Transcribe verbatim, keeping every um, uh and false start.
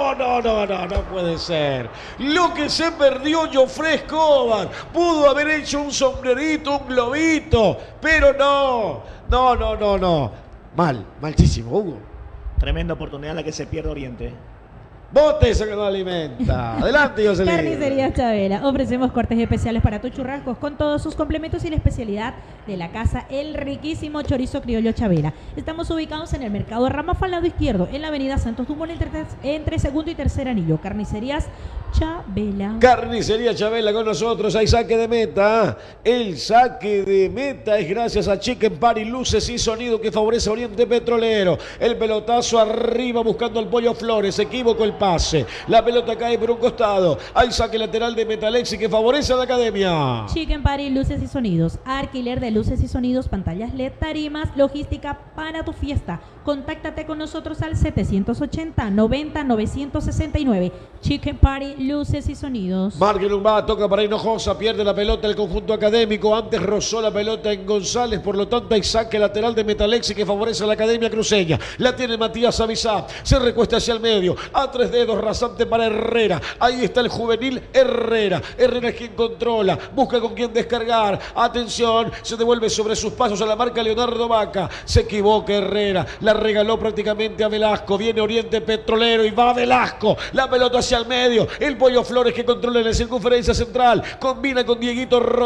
No, no, no, no, no puede ser. Lo que se perdió Jofré Escobar. Pudo haber hecho un sombrerito, un globito, pero no. No, no, no, no. Mal, malísimo, Hugo. Tremenda oportunidad la que se pierde Oriente. Bote eso que no alimenta. Adelante, Jocelyn. Carnicería Chabela. Ofrecemos cortes especiales para tus churrascos con todos sus complementos y la especialidad de la casa, el riquísimo chorizo criollo Chabela. Estamos ubicados en el mercado Ramafal, al lado izquierdo, en la avenida Santos Dumont, entre, entre segundo y tercer anillo. Carnicerías Chabela. Carnicería Chabela con nosotros. Hay saque de meta. El saque de meta es gracias a Chicken Party, luces y sonido que favorece a Oriente Petrolero. El pelotazo arriba buscando al Pollo Flores. Se equivocó el pase. La pelota cae por un costado. Hay saque lateral de Metalexi que favorece a la academia. Chicken Party, luces y sonidos. Alquiler de luces y sonidos, pantallas L E D, tarimas, logística para tu fiesta. Contáctate con nosotros al setecientos ochenta, noventa, novecientos sesenta y nueve. Chicken Party, luces y sonidos. Marque Lumba, toca para Hinojosa, pierde la pelota el conjunto académico. Antes rozó la pelota en González, por lo tanto hay saque lateral de Metalexi que favorece a la academia cruceña. La tiene Matías Avizá, se recuesta hacia el medio. A tres dedos, rasante para Herrera. Ahí está el juvenil Herrera. Herrera es quien controla, busca con quién descargar. Atención, se devuelve sobre sus pasos a la marca Leonardo Vaca. Se equivoca Herrera, la regaló prácticamente a Velasco. Viene Oriente Petrolero y va Velasco. La pelota hacia el medio. El Pollo Flores que controla en la circunferencia central. Combina con Dieguito Rodríguez.